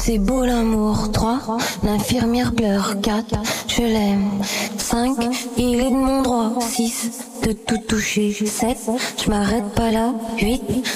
C'est beau l'amour. 3, l'infirmière pleure. 4, je l'aime. 5, il est de mon droit. 6, de tout toucher. 7, je m'arrête pas là. 8,